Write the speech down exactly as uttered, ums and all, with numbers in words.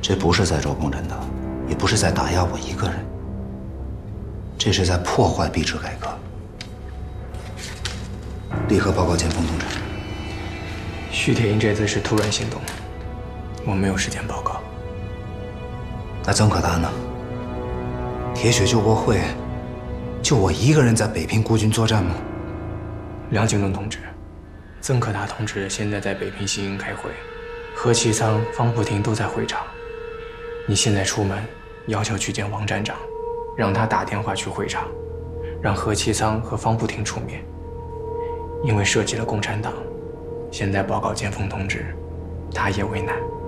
这不是在招共产党，也不是在打压我一个人，这是在破坏币制改革。立刻报告剑锋同志。 徐铁英这次是突然行动，我没有时间报告。 那曾可达呢？铁血救国会，就我一个人在北平孤军作战吗？ 梁景伦同志，曾可达同志现在在北平行营开会，何其仓、方步亭都在会场。你现在出门，要求去见王站长，让他打电话去会场，让何其仓和方步亭出面。因为涉及了共产党，现在报告剑锋同志，他也为难。